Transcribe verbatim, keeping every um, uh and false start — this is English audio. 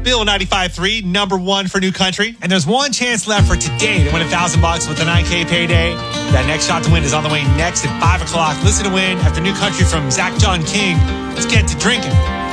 Bill ninety-five three, number one for New Country. And there's one chance left for today to win a thousand bucks with the nine K payday. That next shot to win is on the way next at five o'clock. Listen to win after New Country from Zach John King. Let's get to drinking.